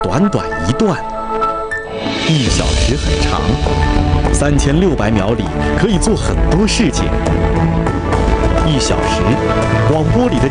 短短一段，1小时很长，3600秒里可以做很多事情。1小时，广播里的